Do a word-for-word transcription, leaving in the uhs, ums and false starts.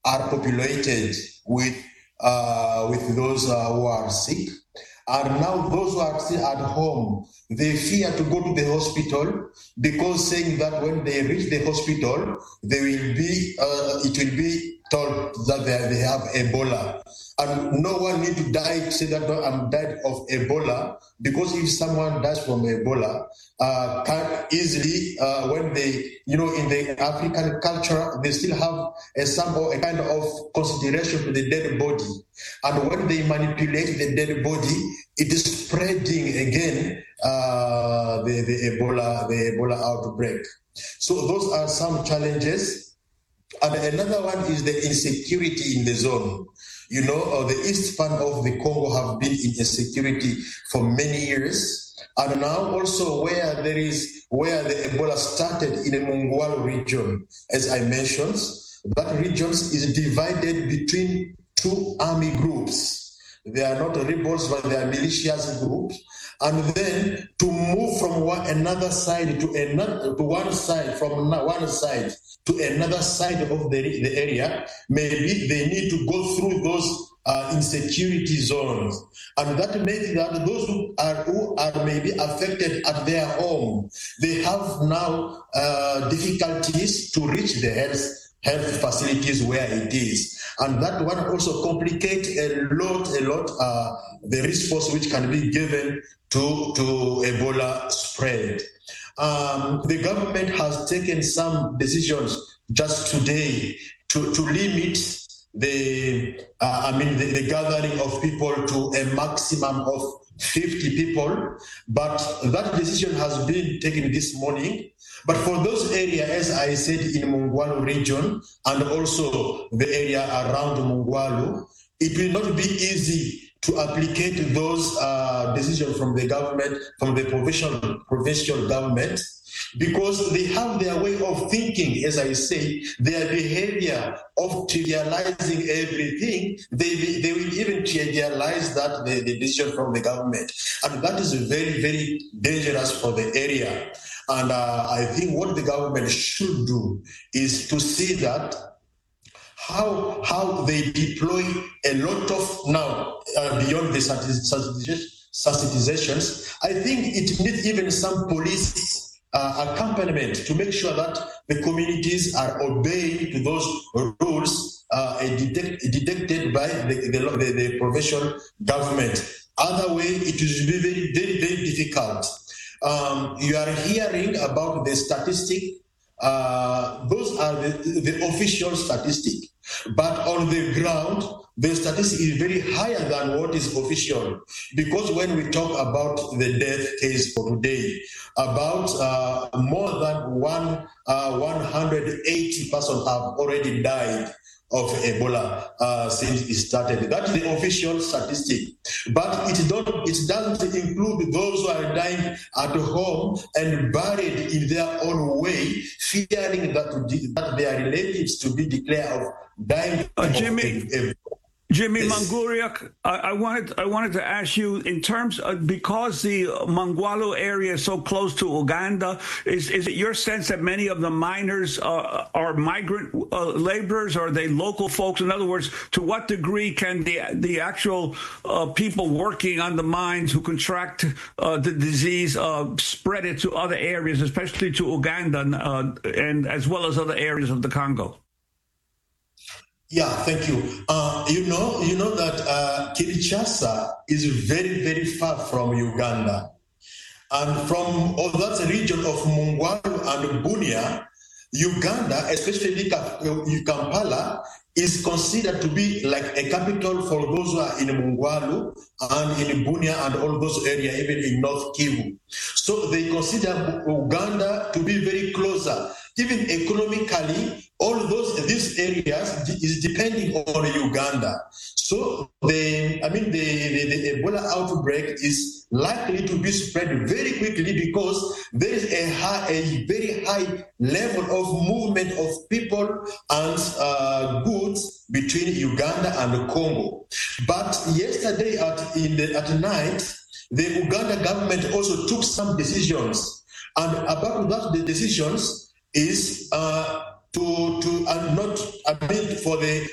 are populated with uh, with those uh, who are sick. And now those who are still at home, they fear to go to the hospital because saying that when they reach the hospital, they will be, uh, it will be told that they, they have Ebola. And no one need to die to say that no, I'm died of Ebola, because if someone dies from Ebola, uh, can easily, uh, when they, you know, in the African culture, they still have a, some a kind of consideration to the dead body. And when they manipulate the dead body, it is spreading again uh, the, the Ebola, the Ebola outbreak. So those are some challenges. And another one is the insecurity in the zone. You know, uh, the east part of the Congo have been in insecurity for many years. And now also where there is, where the Ebola started in the Mongwalo region, as I mentioned, that region is divided between two army groups. They are not rebels, but they are militias groups. And then to move from one another side to another, to one side, from one side to another side of the, the area, maybe they need to go through those uh, insecurity zones. And that makes that those who are, who are maybe affected at their home, they have now uh, difficulties to reach the health health facilities where it is. And that one also complicates a lot, a lot, uh, the response which can be given to, to Ebola spread. Um, the government has taken some decisions just today to, to limit the, uh, I mean, the, the gathering of people to a maximum of fifty people, but that decision has been taken this morning. But for those areas, as I said, in Mongwalo region and also the area around Mongwalo, it will not be easy to applicate those uh, decisions from the government, from the provincial, provincial government, because they have their way of thinking, as I say, their behavior of trivializing everything. They, they will even trivialize that, the, the decision from the government. And that is very, very dangerous for the area. And uh, I think what the government should do is to see that how how they deploy a lot of now uh, beyond the sensitizations. I think it needs even some police uh, accompaniment to make sure that the communities are obeying to those rules uh, detect, detected by the, the, the, the provincial government. Other way, it will be very, very, very difficult. Um, you are hearing about the statistic. Uh, those are the, the official statistic. But on the ground, the statistic is very higher than what is official. Because when we talk about the death case for today, about uh, more than one, uh, one hundred eighty persons have already died of Ebola uh, since it started. That's the official statistic. But it, don't, it doesn't include those who are dying at home and buried in their own way, fearing that, that their relatives to be declared of dying uh, of Jimmy. Ebola. Jimmy Yes. Manguriak, I, I wanted I wanted to ask you, in terms of, because the Mongwalo area is so close to Uganda, is is it your sense that many of the miners uh, are migrant uh, laborers, or are they local folks? In other words, to what degree can the the actual uh, people working on the mines who contract uh, the disease uh, spread it to other areas, especially to Uganda uh, and as well as other areas of the Congo? Yeah, thank you. Uh, you know, you know that uh, Kinshasa is very, very far from Uganda, and from all that region of Mongwalo and Bunia, Uganda, especially Kampala, is considered to be like a capital for those who are in Mongwalo and in Bunia and all those areas, even in North Kivu. So they consider Uganda to be very closer. Even economically, all those these areas is depending on Uganda. So the I mean the, the, the Ebola outbreak is likely to be spread very quickly because there is a high, a very high level of movement of people and uh, goods between Uganda and Congo. But yesterday at in the, at night, the Uganda government also took some decisions, and about that the decisions is uh, to to and not I mean for the